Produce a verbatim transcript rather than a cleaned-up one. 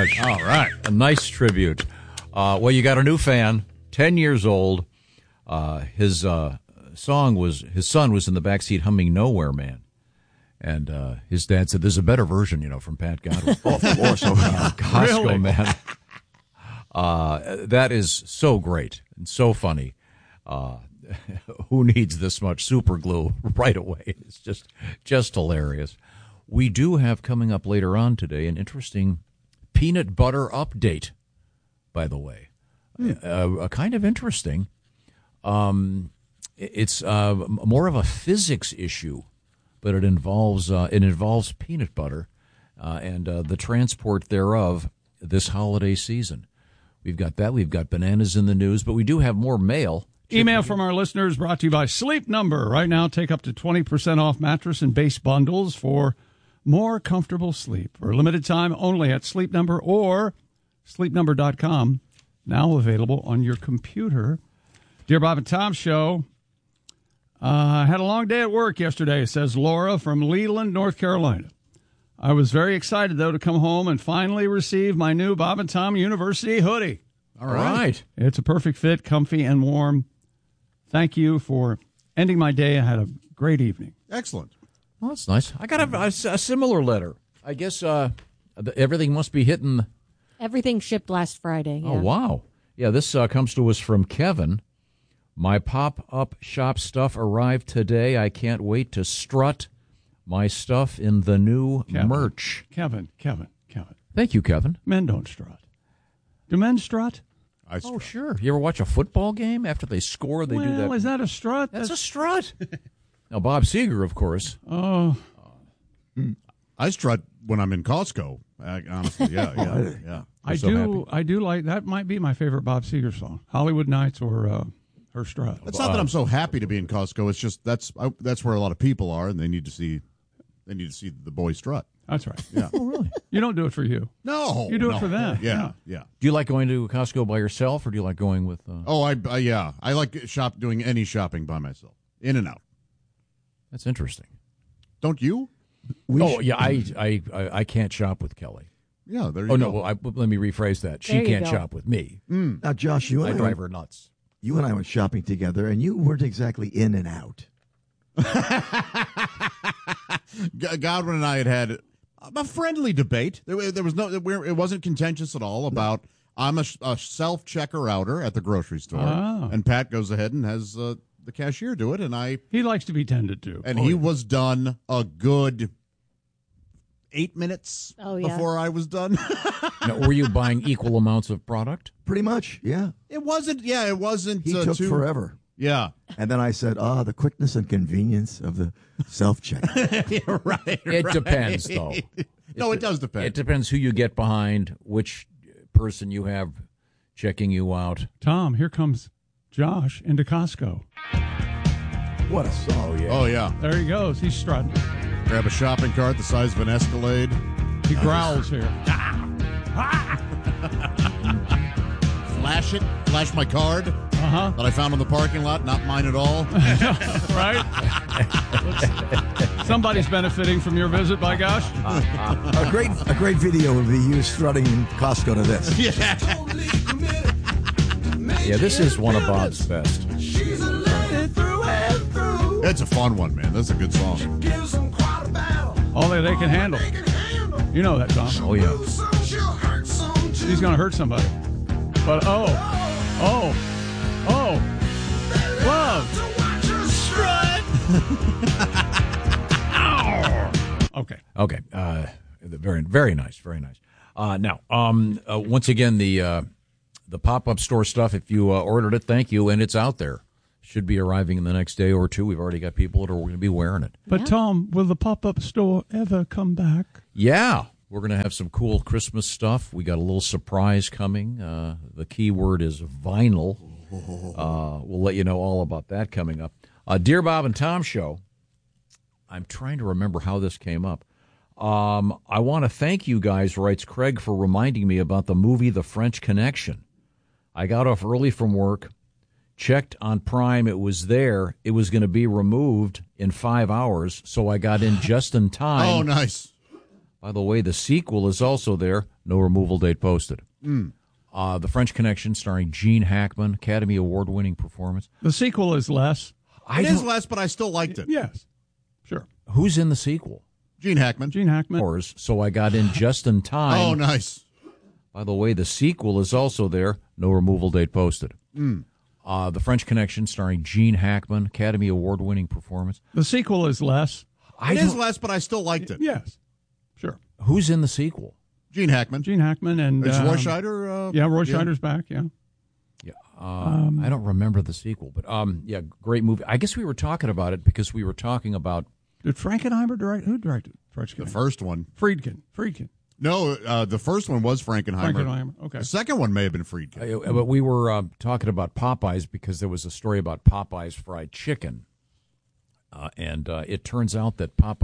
Josh. All right. A nice tribute. Uh, well, you got a new fan, ten years old. Uh, his uh, song was, his son was in the backseat humming Nowhere Man. And uh, his dad said, there's a better version, you know, from Pat Godwin. Oh, of course. Oh, yeah. Costco Really? Man. Uh, that is so great and so funny. Uh, who needs this much super glue right away? It's just, just hilarious. We do have coming up later on today an interesting peanut butter update, by the way. Hmm. Uh, uh, kind of interesting. Um, it's uh, more of a physics issue, but it involves uh, it involves peanut butter uh, and uh, the transport thereof this holiday season. We've got that. We've got bananas in the news, but we do have more mail. Email from our listeners brought to you by Sleep Number. Right now, take up to twenty percent off mattress and base bundles for more comfortable sleep for a limited time only at Sleep Number or sleep number dot com. Now available on your computer. Dear Bob and Tom Show. I uh, had a long day at work yesterday, says Laura from Leland, North Carolina. I was very excited, though, to come home and finally receive my new Bob and Tom University hoodie. All right. It's a perfect fit, comfy and warm. Thank you for ending my day. I had a great evening. Excellent. Well, that's nice. I got a, a, a similar letter. I guess uh, the, everything must be hitting. Everything shipped last Friday. Yeah. Oh, wow. Yeah, this uh, comes to us from Kevin. My pop-up shop stuff arrived today. I can't wait to strut my stuff in the new Kevin, merch. Kevin, Kevin, Kevin. Thank you, Kevin. Men don't strut. Do men strut? I strut. Oh, sure. You ever watch a football game? After they score, they well, do that. is that a strut? That's, That's a strut. Now, Bob Seger, of course. Oh. I strut when I'm in Costco. Uh, honestly, yeah, yeah, yeah. I so do. happy. I do like that. Might be my favorite Bob Seger song, "Hollywood Nights" or uh, "Her Strut." It's not that I'm so happy to be in Costco. It's just that's I, that's where a lot of people are, and they need to see they need to see the boy strut. That's right. Yeah. Oh, really? You don't do it for you. No, You do no. it for them. Yeah, yeah. Do you like going to Costco by yourself, or do you like going with... Uh... Oh, I, I yeah. I like shop doing any shopping by myself, in and out. That's interesting. Don't you? We oh, sh- yeah, I, I, I, I can't shop with Kelly. Yeah, there you Oh, go. no, well, I, let me rephrase that. She There you can't go. shop with me. Mm. Now, Josh, you I and I, drive went, her nuts. you and I went shopping together, and you weren't exactly in and out. G- Godwin and I had had a friendly debate. There, there was no, it wasn't contentious at all about. I'm a, a self checker outer at the grocery store, Oh. and Pat goes ahead and has uh, the cashier do it, and I He likes to be tended to. and Oh, he yeah. was done a good eight minutes Oh, yeah. before I was done. Now, were you buying equal amounts of product? Pretty much, yeah. It wasn't. Yeah, it wasn't. He uh, took too, forever. Yeah, And then I said, ah, the quickness and convenience of the self-check. yeah, right. It right. depends, though. No, it does depend. It depends who you get behind, which person you have checking you out. Tom, here comes Josh into Costco. What a song. Oh, yeah. Oh yeah. There he goes. He's strutting. Grab a shopping cart the size of an Escalade. He growls here. Flash it. Flash my card Uh-huh. that I found in the parking lot. Not mine at all. Right? Somebody's benefiting from your visit, by gosh. A great, a great video would be you strutting in Costco to this. Yeah, this is one of Bob's best. It's a fun one, man. That's a good song. All that they can handle. You know that, Tom. Oh, yeah. He's going to hurt somebody. But, oh, oh, oh, love. Okay. Okay. Uh, very, very nice. Very nice. Uh, now, um, uh, once again, the uh, the pop-up store stuff, if you uh, ordered it, thank you, and it's out there. Should be arriving in the next day or two. We've already got people that are going to be wearing it. But, Yeah. Tom, will the pop-up store ever come back? Yeah. We're going to have some cool Christmas stuff. We got a little surprise coming. Uh, the key word is vinyl. Uh, we'll let you know all about that coming up. Uh, Dear Bob and Tom Show. I'm trying to remember how this came up. Um, I want to thank you guys, writes Craig, for reminding me about the movie The French Connection. I got off early from work, checked on Prime. It was there. It was going to be removed in five hours, so I got in just in time. Oh, nice. By the way, the sequel is also there. no removal date posted. Mm. Uh, The French Connection, starring Gene Hackman, Academy Award-winning performance. The sequel is less. I It is don't- less, but I still liked it. Yes, sure. Who's in the sequel? Gene Hackman. Gene Hackman. Hours, so I got in just in time. Oh, nice. By the way, the sequel is also there. No removal date posted. Mm. Uh, The French Connection, starring Gene Hackman, Academy Award-winning performance. The sequel is less. I It is don't- less, but I still liked it. Yes, sure. Who's in the sequel? Gene Hackman. Gene Hackman and Is um, Roy Scheider? Uh, Yeah, Roy Scheider's back. Yeah. Yeah, uh, I don't remember the sequel, but um, yeah, great movie. I guess we were talking about it because we were talking about. Did Frankenheimer direct? Who directed The Frankenheimer? first one. Friedkin. Friedkin. No, uh, the first one was Frankenheimer. Frankenheimer. Okay. The second one may have been Friedkin. Uh, but we were uh, talking about Popeyes because there was a story about Popeyes fried chicken, uh, and uh, it turns out that Popeyes.